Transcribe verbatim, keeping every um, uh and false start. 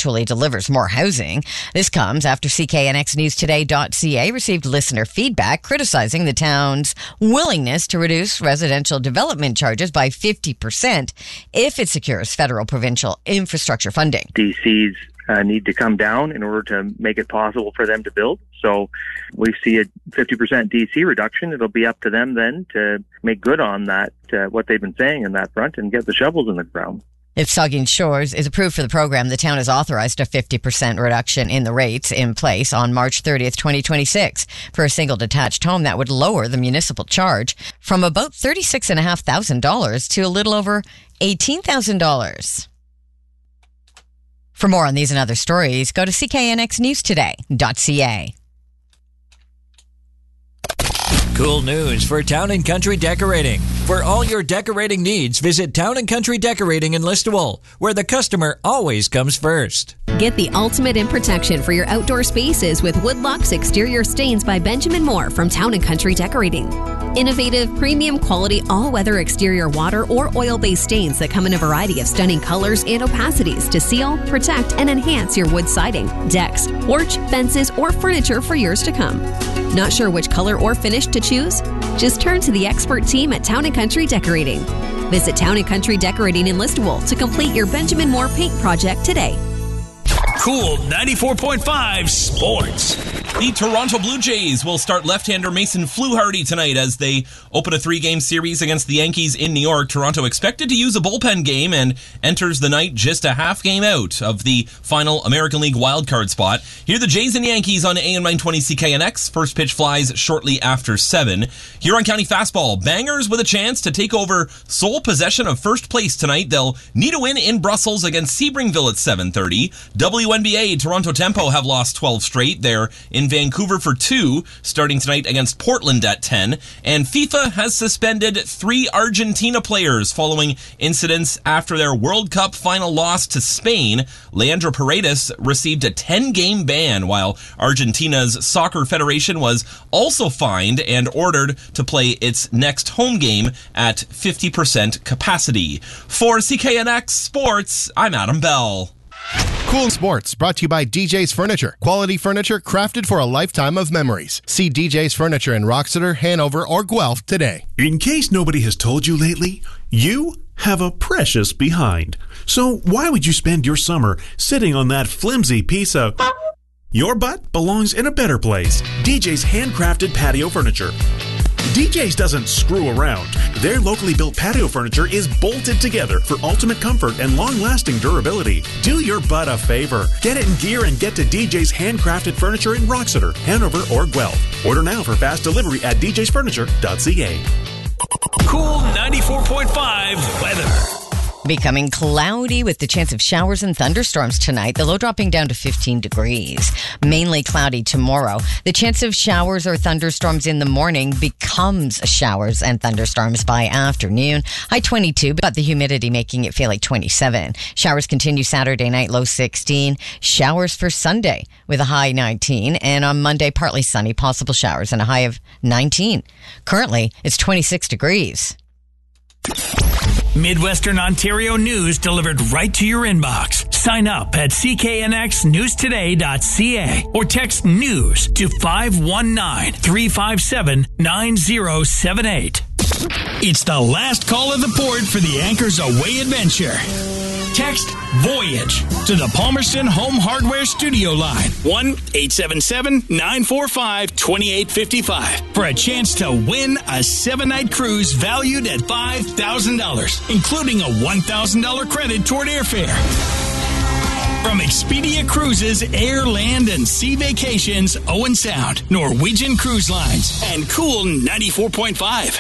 actually delivers more housing. This comes after C K N X News Today dot C A received listener feedback criticizing the town's willingness to reduce residential development charges by fifty percent if it secures federal provincial infrastructure funding. D Cs uh, need to come down in order to make it possible for them to build. So we see a fifty percent D C reduction. It'll be up to them then to make good on that, uh, what they've been saying in that front, and get the shovels in the ground. If Saugeen Shores is approved for the program, the town has authorized a fifty percent reduction in the rates in place on March thirtieth, twenty twenty-six. For a single detached home, that would lower the municipal charge from about thirty-six thousand five hundred dollars to a little over eighteen thousand dollars. For more on these and other stories, go to C K N X News Today dot C A. Cool news for Town and Country Decorating. For all your decorating needs, visit Town and Country Decorating in Listowel, where the customer always comes first. Get the ultimate in protection for your outdoor spaces with Woodlock's Exterior Stains by Benjamin Moore from Town and Country Decorating. Innovative, premium quality, all-weather exterior water or oil-based stains that come in a variety of stunning colors and opacities to seal, protect, and enhance your wood siding, decks, porch, fences, or furniture for years to come. Not sure which color or finish to choose? Just turn to the expert team at Town and Country Decorating. Visit Town and Country Decorating in Listowel to complete your Benjamin Moore paint project today. Cool ninety-four point five Sports. The Toronto Blue Jays will start left-hander Mason Fluharty tonight as they open a three-game series against the Yankees in New York. Toronto expected to use a bullpen game and enters the night just a half game out of the final American League wildcard spot. Here are the Jays and Yankees on A M nine twenty C K N X. First pitch flies shortly after seven. Huron County fastball. Bangers with a chance to take over sole possession of first place tonight. They'll need a win in Brussels against Sebringville at seven thirty. W N B A, Toronto Tempo have lost twelve straight. They're in Vancouver for two, starting tonight against Portland at ten. And FIFA has suspended three Argentina players following incidents after their World Cup final loss to Spain. Leandro Paredes received a ten-game ban, while Argentina's Soccer Federation was also fined and ordered to play its next home game at fifty percent capacity. For C K N X Sports, I'm Adam Bell. Cool Sports, brought to you by D J's Furniture. Quality furniture crafted for a lifetime of memories. See D J's Furniture in Roxeter, Hanover, or Guelph today. In case nobody has told you lately, you have a precious behind. So why would you spend your summer sitting on that flimsy piece of... Your butt belongs in a better place. D J's handcrafted patio furniture. D J's doesn't screw around. Their locally built patio furniture is bolted together for ultimate comfort and long-lasting durability. Do your butt a favor. Get it in gear and get to D J's handcrafted furniture in Roxeter, Hanover, or Guelph. Order now for fast delivery at d j's furniture dot c a. Cool ninety-four point five weather. Becoming cloudy with the chance of showers and thunderstorms tonight. The low dropping down to fifteen degrees. Mainly cloudy tomorrow. The chance of showers or thunderstorms in the morning becomes showers and thunderstorms by afternoon. High twenty-two, but the humidity making it feel like twenty-seven. Showers continue Saturday night, low sixteen. Showers for Sunday with a high nineteen. And on Monday, partly sunny, possible showers and a high of nineteen. Currently, it's twenty-six degrees. Midwestern Ontario news delivered right to your inbox. Sign up at c k n x news today dot c a or text news to five one nine, three five seven, nine zero seven eight. It's the last call of the port for the Anchors Away adventure. Text Voyage to the Palmerston Home Hardware Studio line, one eight seven seven, nine four five, two eight five five, for a chance to win a seven-night cruise valued at five thousand dollars, including a one thousand dollars credit toward airfare. From Expedia Cruises, Air, Land, and Sea Vacations, Owen Sound, Norwegian Cruise Lines, and Cool ninety-four point five.